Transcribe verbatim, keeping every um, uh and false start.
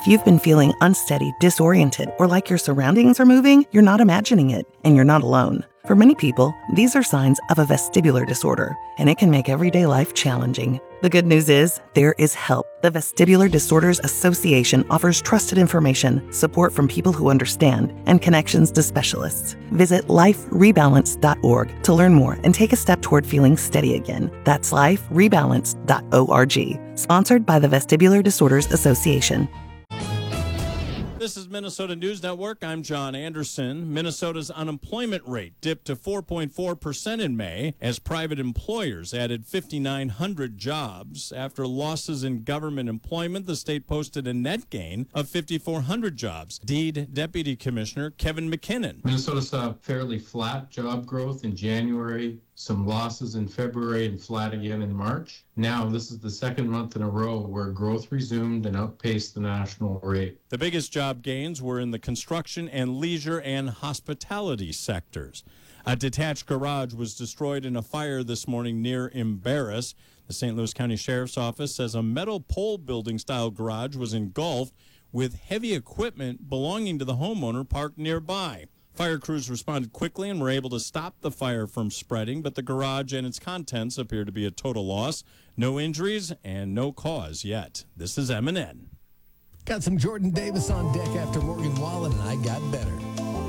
If you've been feeling unsteady, disoriented, or like your surroundings are moving, you're not imagining it, and you're not alone. For many people, these are signs of a vestibular disorder, and it can make everyday life challenging. The good news is, there is help. The Vestibular Disorders Association offers trusted information, support from people who understand, and connections to specialists. Visit life rebalance dot org to learn more and take a step toward feeling steady again. That's life rebalance dot org. Sponsored by the Vestibular Disorders Association. This is Minnesota News Network. I'm John Anderson. Minnesota's unemployment rate dipped to four point four percent in May as private employers added five thousand nine hundred jobs. After losses in government employment, the state posted a net gain of five thousand four hundred jobs. Deed Deputy Commissioner Kevin McKinnon. Minnesota saw fairly flat job growth in January, some losses in February, and flat again in March. Now, this is the second month in a row where growth resumed and outpaced the national rate. The biggest job gains were in the construction and leisure and hospitality sectors. A detached garage was destroyed in a fire this morning near Embarrass. The Saint Louis County Sheriff's Office says a metal pole building style garage was engulfed with heavy equipment belonging to the homeowner parked nearby. Fire crews responded quickly and were able to stop the fire from spreading, but the garage and its contents appear to be a total loss. No injuries and no cause yet. This is M and N. Got some Jordan Davis on deck after Morgan Wallen and I Got Better.